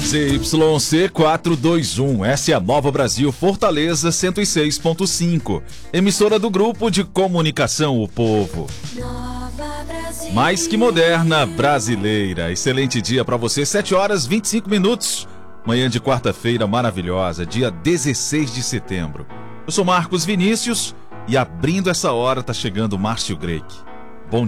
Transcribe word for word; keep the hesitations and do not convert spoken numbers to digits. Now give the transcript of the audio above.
Z Y C quatrocentos e vinte e um, essa é a Nova Brasil Fortaleza cento e seis ponto cinco, emissora do Grupo de Comunicação O Povo. Mais que moderna, brasileira. Excelente dia para você, sete horas e vinte e cinco minutos. Manhã de quarta-feira maravilhosa, dia dezesseis de setembro. Eu sou Marcos Vinícius e abrindo essa hora tá chegando Márcio Greik.